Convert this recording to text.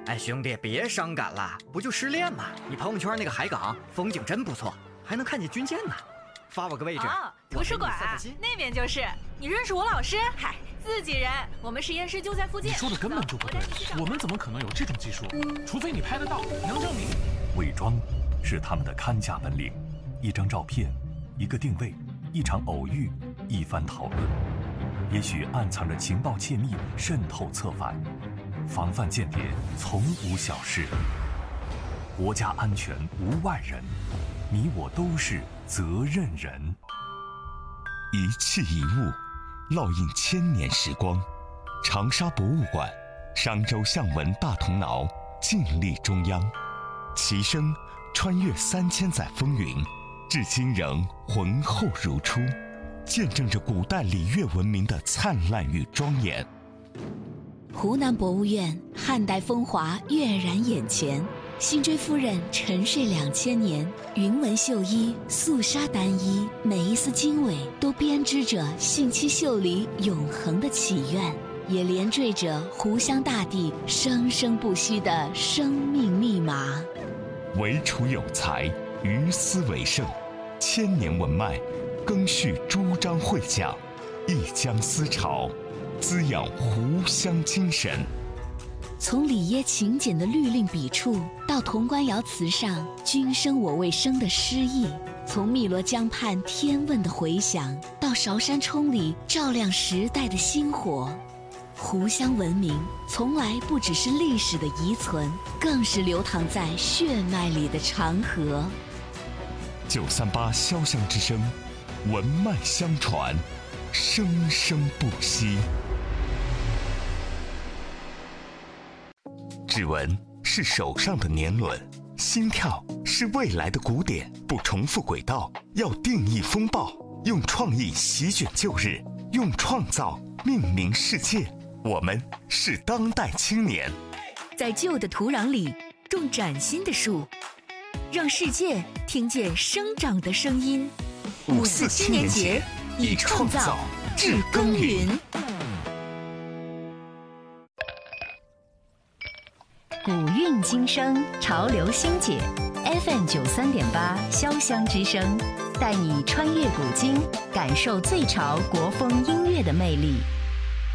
哎，兄弟，别伤感了，不就失恋吗？你朋友圈那个海港风景真不错，还能看见军舰呢。发我个位置。 图书馆那边就是。你认识我老师？嗨，自己人，我们实验室就在附近。 你说的根本就不对，我们怎么可能有这种技术？除非你拍得到，能证明。 伪装是他们的看家本领，一张照片，一个定位，一场偶遇，一番讨论，也许暗藏着情报窃密渗透策反，防范间谍从无小事，国家安全无外人，你我都是责任人。 一器一物，烙印千年时光。长沙博物馆，商周象纹大铜挠，静立中央，其声穿越3000载风云，至今仍浑厚如初，见证着古代礼乐文明的灿烂与庄严。 湖南博物院汉代风华跃然眼前，辛追夫人沉睡2000年，云纹绣衣，素纱单衣，每一丝经纬都编织着信息秀里永恒的祈愿，也连缀着湖湘大地生生不息的生命密码。 惟楚有才，于斯为盛，千年文脉，更续诸章会讲，一江思潮，滋养湖湘精神。 从里耶勤俭的律令笔触，到潼关窑瓷上君生我未生的诗意，从汨罗江畔天问的回响，到韶山冲里照亮时代的星火，湖湘文明从来不只是历史的遗存，更是流淌在血脉里的长河。 938潇湘之声，文脉相传，生生不息。指纹是手上的年轮，心跳是未来的鼓点，不重复轨道，要定义风暴，用创意席卷旧日，用创造命名世界。我们是当代青年， 在旧的土壤里种崭新的树，让世界听见生长的声音。 54青年节，以创造致耕耘。 古韵今生，潮流新解 FM 93.8潇湘之声，带你穿越古今，感受最潮国风音乐的魅力。